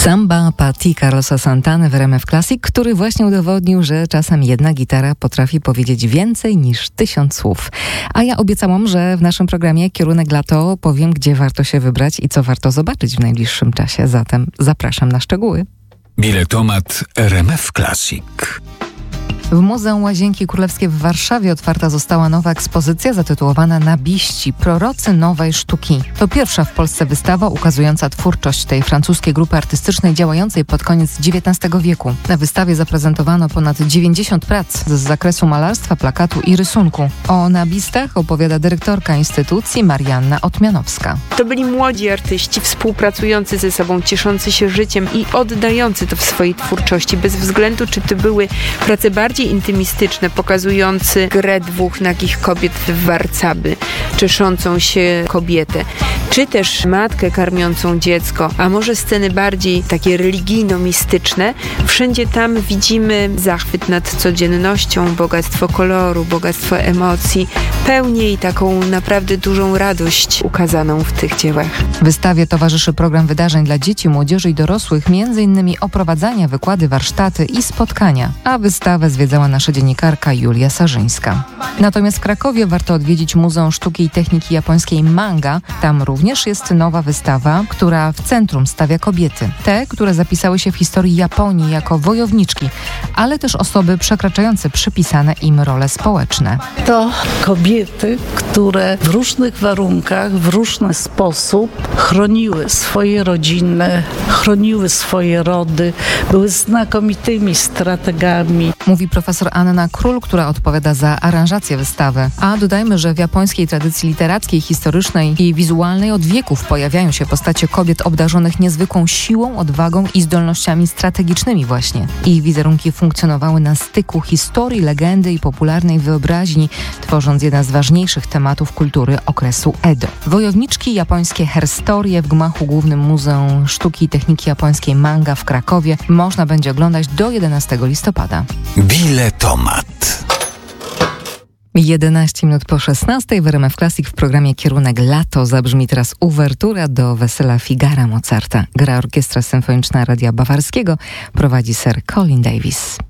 Samba Patti Carlosa Santany w RMF Classic, który właśnie udowodnił, że czasem jedna gitara potrafi powiedzieć więcej niż 1000 słów. A ja obiecałam, że w naszym programie Kierunek Lato powiem, gdzie warto się wybrać i co warto zobaczyć w najbliższym czasie. Zatem zapraszam na szczegóły. Biletomat RMF Classic. W Muzeum Łazienki Królewskie w Warszawie otwarta została nowa ekspozycja zatytułowana Nabiści – Prorocy nowej sztuki. To pierwsza w Polsce wystawa ukazująca twórczość tej francuskiej grupy artystycznej działającej pod koniec XIX wieku. Na wystawie zaprezentowano ponad 90 prac z zakresu malarstwa, plakatu i rysunku. O nabistach opowiada dyrektorka instytucji Marianna Otmianowska. To byli młodzi artyści, współpracujący ze sobą, cieszący się życiem i oddający to w swojej twórczości, bez względu czy to były prace bardziej intymistyczne, pokazujące grę dwóch nagich kobiet w warcaby, czeszącą się kobietę, czy też matkę karmiącą dziecko, a może sceny bardziej takie religijno-mistyczne. Wszędzie tam widzimy zachwyt nad codziennością, bogactwo koloru, bogactwo emocji, pełnię i taką naprawdę dużą radość ukazaną w tych dziełach. Wystawie towarzyszy program wydarzeń dla dzieci, młodzieży i dorosłych, m.in. oprowadzania, wykłady, warsztaty i spotkania, a wystawę zwiedzała nasza dziennikarka Julia Sarzyńska. Natomiast w Krakowie warto odwiedzić Muzeum Sztuki i Techniki Japońskiej Manga. Tam również jest nowa wystawa, która w centrum stawia kobiety. Te, które zapisały się w historii Japonii jako wojowniczki, ale też osoby przekraczające przypisane im role społeczne. To kobiety, które w różnych warunkach, w różny sposób chroniły swoje rodziny, chroniły swoje rody, były znakomitymi strategami. Mówi profesor Anna Król, która odpowiada za aranżację wystawy. A dodajmy, że w japońskiej tradycji literackiej, historycznej i wizualnej od wieków pojawiają się postacie kobiet obdarzonych niezwykłą siłą, odwagą i zdolnościami strategicznymi właśnie. Ich wizerunki funkcjonowały na styku historii, legendy i popularnej wyobraźni, tworząc jeden z ważniejszych tematów kultury okresu Edo. Wojowniczki japońskie herstorie w gmachu głównym Muzeum Sztuki i Techniki Japońskiej Manga w Krakowie można będzie oglądać do 11 listopada. Biletomat. 11 minut po 16 w RMF Classic w programie Kierunek Lato zabrzmi teraz uwertura do Wesela Figara Mozarta. Gra Orkiestra Symfoniczna Radia Bawarskiego, prowadzi Sir Colin Davis.